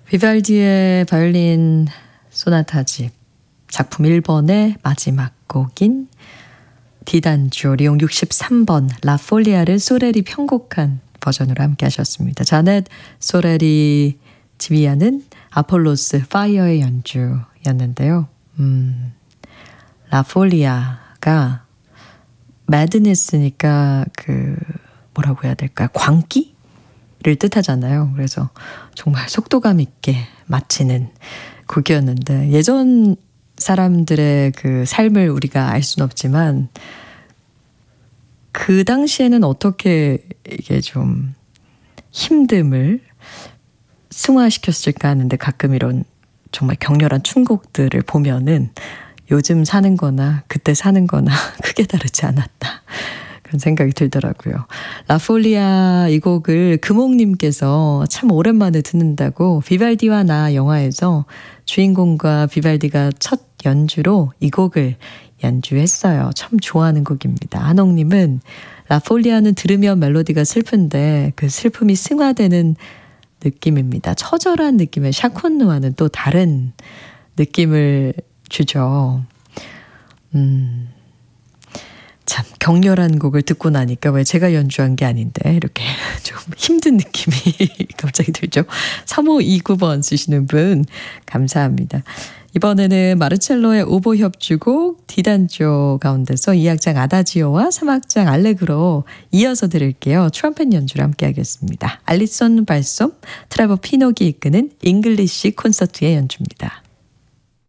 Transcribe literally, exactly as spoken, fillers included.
비발디의 바이올린 소나타집 작품 일 번의 마지막 곡인 디단조 리옹 육십삼 번 라폴리아를 소레리 편곡한 버전으로 함께 하셨습니다. 자넷 소레리 지휘하는 아폴로스 파이어의 연주였는데요. 음, 라폴리아가 매드니스니까 그 뭐라고 해야 될까요? 광기를 뜻하잖아요. 그래서 정말 속도감 있게 마치는 곡이었는데 예전 사람들의 그 삶을 우리가 알 수는 없지만 그 당시에는 어떻게 이게 좀 힘듦을 승화시켰을까 하는데 가끔 이런 정말 격렬한 춤곡들을 보면은 요즘 사는 거나 그때 사는 거나 크게 다르지 않았다. 그런 생각이 들더라고요. 라폴리아 이 곡을 금옥님께서 참 오랜만에 듣는다고 비발디와 나 영화에서 주인공과 비발디가 첫 연주로 이 곡을 연주했어요. 참 좋아하는 곡입니다. 한옥님은 라폴리아는 들으면 멜로디가 슬픈데 그 슬픔이 승화되는 느낌입니다. 처절한 느낌의 샤콘누와는 또 다른 느낌을 주죠. 음, 참 격렬한 곡을 듣고 나니까 왜 제가 연주한 게 아닌데 이렇게 좀 힘든 느낌이 갑자기 들죠. 삼오이구 번 쓰시는 분 감사합니다. 이번에는 마르첼로의 오보 협주곡 디단조 가운데서 이 악장 아다지오와 삼 악장 알레그로 이어서 들을게요. 트럼펫 연주를 함께 하겠습니다. 알리손 발솜, 트라버 피녹이 이끄는 잉글리시 콘서트의 연주입니다.